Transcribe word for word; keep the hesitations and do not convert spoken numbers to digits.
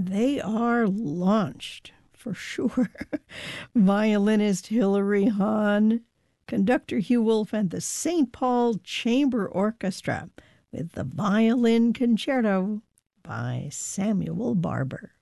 they are launched, for sure. Violinist Hilary Hahn, conductor Hugh Wolf, and the Saint Paul Chamber Orchestra with the Violin Concerto by Samuel Barber.